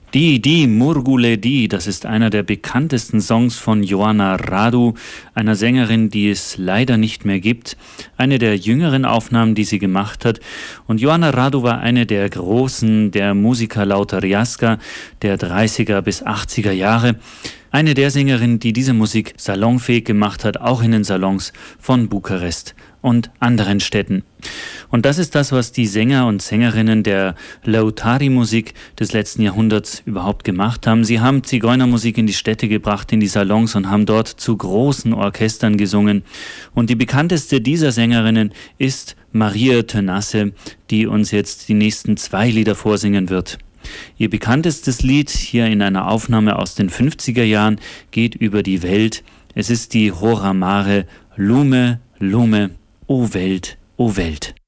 Die Murgule Di, das ist einer der bekanntesten Songs von Joanna Radu, einer Sängerin, die es leider nicht mehr gibt. Eine der jüngeren Aufnahmen, die sie gemacht hat. Und Joanna Radu war eine der Großen der Musica Lauteriasca der 30er bis 80er Jahre. Eine der Sängerinnen, die diese Musik salonfähig gemacht hat, auch in den Salons von Bukarest und anderen Städten. Und das ist das, was die Sänger und Sängerinnen der Lautari-Musik des letzten Jahrhunderts überhaupt gemacht haben. Sie haben Zigeunermusik in die Städte gebracht, in die Salons und haben dort zu großen Orchestern gesungen. Und die bekannteste dieser Sängerinnen ist Maria Tănase, die uns jetzt die nächsten 2 Lieder vorsingen wird. Ihr bekanntestes Lied hier in einer Aufnahme aus den 50er Jahren geht über die Welt. Es ist die Hora Mare, Lume, Lume, O Welt, O Welt.